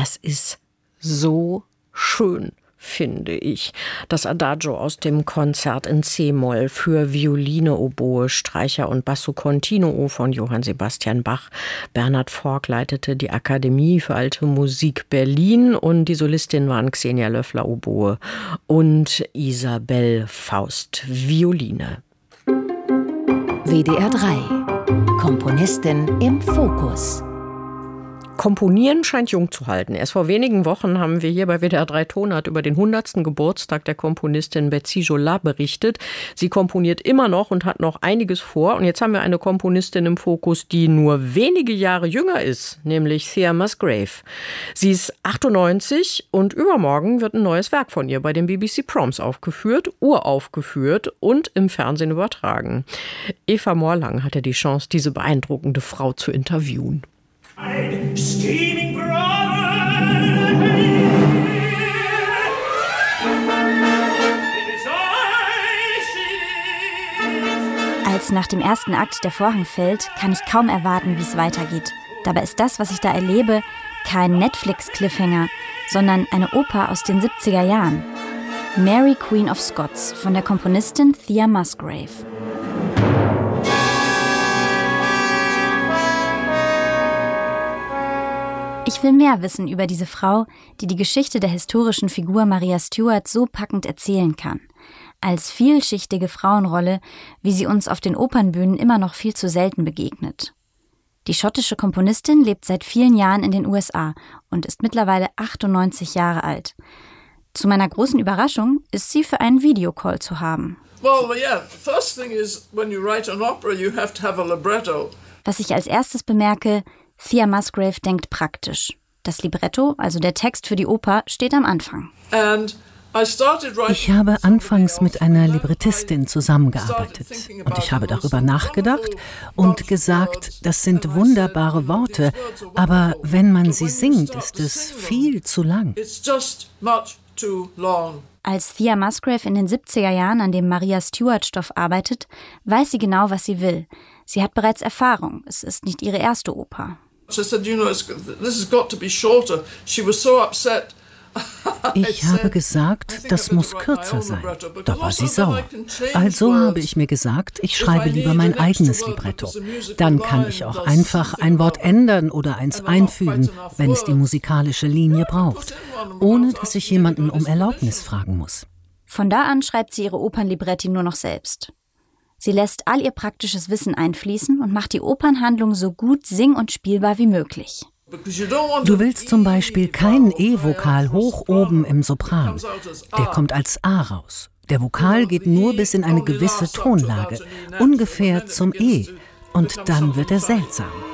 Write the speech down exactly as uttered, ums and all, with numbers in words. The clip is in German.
das ist so schön, finde ich. Das Adagio aus dem Konzert in C-Moll für Violine, Oboe, Streicher und Basso Continuo von Johann Sebastian Bach. Bernhard Fork leitete die Akademie für Alte Musik Berlin und die Solistin waren Xenia Löffler, Oboe und Isabel Faust, Violine. W D R drei. Komponistin im Fokus. Komponieren scheint jung zu halten. Erst vor wenigen Wochen haben wir hier bei W D R drei Tonart über den hundertsten Geburtstag der Komponistin Betsy Jolas berichtet. Sie komponiert immer noch und hat noch einiges vor. Und jetzt haben wir eine Komponistin im Fokus, die nur wenige Jahre jünger ist, nämlich Thea Musgrave. Sie ist achtundneunzig und übermorgen wird ein neues Werk von ihr bei den B B C Proms aufgeführt, uraufgeführt und im Fernsehen übertragen. Eva Morlang hatte die Chance, diese beeindruckende Frau zu interviewen. Scheming Als nach dem ersten Akt der Vorhang fällt, kann ich kaum erwarten, wie es weitergeht. Dabei ist das, was ich da erlebe, kein Netflix-Cliffhanger, sondern eine Oper aus den siebziger Jahren. Mary Queen of Scots von der Komponistin Thea Musgrave. Ich will mehr wissen über diese Frau, die die Geschichte der historischen Figur Maria Stuart so packend erzählen kann. Als vielschichtige Frauenrolle, wie sie uns auf den Opernbühnen immer noch viel zu selten begegnet. Die schottische Komponistin lebt seit vielen Jahren in den U S A und ist mittlerweile achtundneunzig Jahre alt. Zu meiner großen Überraschung ist sie für einen Videocall zu haben. Well, yeah, first thing is when you write an opera, you have to have a libretto. Was ich als erstes bemerke, Thea Musgrave denkt praktisch. Das Libretto, also der Text für die Oper, steht am Anfang. Ich habe anfangs mit einer Librettistin zusammengearbeitet und ich habe darüber nachgedacht und gesagt, das sind wunderbare Worte, aber wenn man sie singt, ist es viel zu lang. Als Thea Musgrave in den siebziger Jahren an dem Maria Stuart-Stoff arbeitet, weiß sie genau, was sie will. Sie hat bereits Erfahrung. Es ist nicht ihre erste Oper. Ich habe gesagt, das muss kürzer sein. Da war sie sauer. Also habe ich mir gesagt, ich schreibe lieber mein eigenes Libretto. Dann kann ich auch einfach ein Wort ändern oder eins einfügen, wenn es die musikalische Linie braucht, ohne dass ich jemanden um Erlaubnis fragen muss. Von da an schreibt sie ihre Opernlibretti nur noch selbst. Sie lässt all ihr praktisches Wissen einfließen und macht die Opernhandlung so gut sing- und spielbar wie möglich. Du willst zum Beispiel kein E-Vokal hoch oben im Sopran. Der kommt als A raus. Der Vokal geht nur bis in eine gewisse Tonlage, ungefähr zum E. Und dann wird er seltsam.